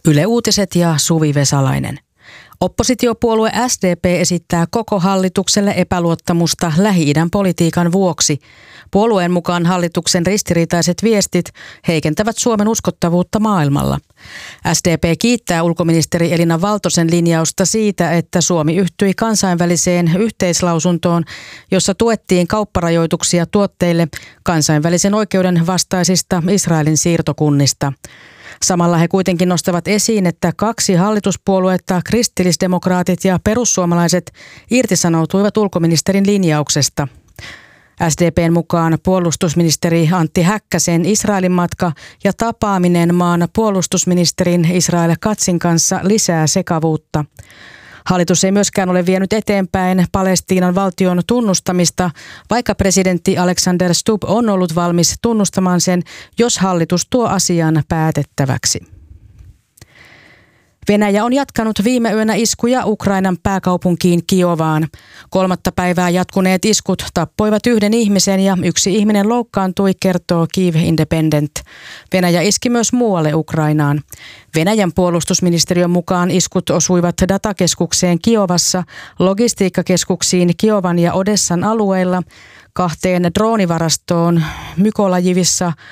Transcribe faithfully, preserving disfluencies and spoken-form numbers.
Yle Uutiset ja Suvi Vesalainen. Oppositiopuolue S D P esittää koko hallitukselle epäluottamusta Lähi-idän politiikan vuoksi. Puolueen mukaan hallituksen ristiriitaiset viestit heikentävät Suomen uskottavuutta maailmalla. S D P kiittää ulkoministeri Elina Valtosen linjausta siitä, että Suomi yhtyi kansainväliseen yhteislausuntoon, jossa tuettiin kaupparajoituksia tuotteille kansainvälisen oikeuden vastaisista Israelin siirtokunnista. Samalla he kuitenkin nostavat esiin, että kaksi hallituspuoluetta, kristillisdemokraatit ja perussuomalaiset, irtisanoutuivat ulkoministerin linjauksesta. S D P:n mukaan puolustusministeri Antti Häkkäsen Israelin matka ja tapaaminen maan puolustusministerin Israel Katzin kanssa lisää sekavuutta. Hallitus ei myöskään ole vienyt eteenpäin Palestiinan valtion tunnustamista, vaikka presidentti Alexander Stubb on ollut valmis tunnustamaan sen, jos hallitus tuo asian päätettäväksi. Venäjä on jatkanut viime yönä iskuja Ukrainan pääkaupunkiin Kiovaan. Kolmatta päivää jatkuneet iskut tappoivat yhden ihmisen ja yksi ihminen loukkaantui, kertoo Kyiv Independent. Venäjä iski myös muualle Ukrainaan. Venäjän puolustusministeriön mukaan iskut osuivat datakeskukseen Kiovassa, logistiikkakeskuksiin Kiovan ja Odessan alueilla, kahteen droonivarastoon Mykolajivissa